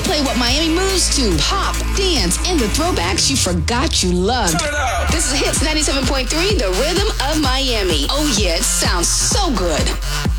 play what Miami moves to. Pop, dance, and the throwbacks you forgot you loved. Turn it up. This is Hits 97.3, the rhythm of Miami. Oh yeah, it sounds so good.